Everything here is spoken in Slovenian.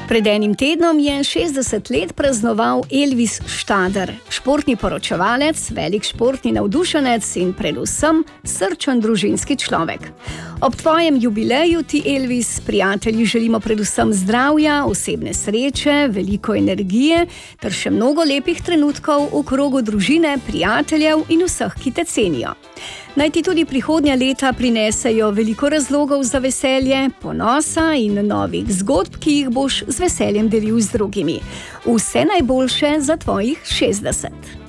Pred enim tednom je 60 let praznoval Elvis Štader, športni poročevalec, velik športni navdušenec in predvsem srčen družinski človek. Ob tvojem jubileju ti, Elvis, prijatelji, želimo predvsem zdravja, osebne sreče, veliko energije ter še mnogo lepih trenutkov v krogu družine, prijateljev in vseh, ki te cenijo. Naj ti tudi prihodnja leta prinesejo veliko razlogov za veselje, ponosa in novih zgodb, ki jih boš z veseljem delil z drugimi. Vse najboljše za tvojih 60.